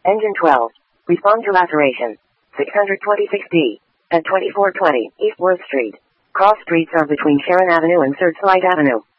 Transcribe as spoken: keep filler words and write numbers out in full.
Engine twelve. Respond to laceration. six twenty-six D. At twenty-four twenty East Worth Street. Cross streets are between Sharon Avenue and Searchlight Avenue.